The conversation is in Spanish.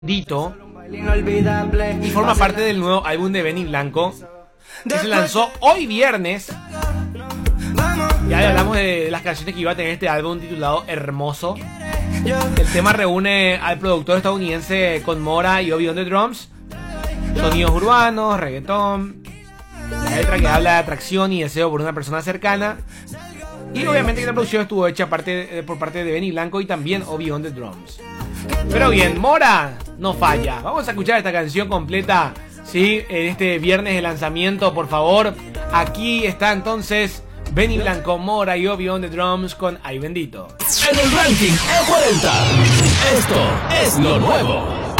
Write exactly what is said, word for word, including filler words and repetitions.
Dito y forma parte del nuevo álbum de Benny Blanco que se lanzó hoy viernes. Ya hablamos de las canciones que iba a tener este álbum titulado Hermoso. El tema reúne al productor estadounidense con Mora y Obi on the Drums, sonidos urbanos, reggaetón, la letra que habla de atracción y deseo por una persona cercana. Y obviamente la producción estuvo hecha parte, por parte de Benny Blanco y también Obi on the Drums. Pero bien, Mora no falla. Vamos a escuchar esta canción completa, ¿sí? En este viernes de lanzamiento, por favor. Aquí está entonces Benny Blanco, Mora y Obi on the Drums con Ay Bendito. En el ranking E cuarenta, esto es lo nuevo.